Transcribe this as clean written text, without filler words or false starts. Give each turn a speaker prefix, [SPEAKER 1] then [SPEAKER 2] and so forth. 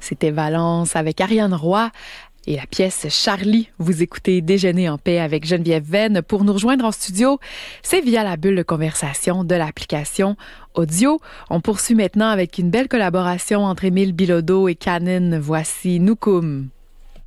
[SPEAKER 1] C'était Valence avec Ariane Roy et la pièce Charlie. Vous écoutez Déjeuner en paix avec Geneviève Venn. Pour nous rejoindre en studio, c'est via la bulle de conversation de l'application audio. On poursuit maintenant avec une belle collaboration entre Émile Bilodeau et Canin. Voici Nukum.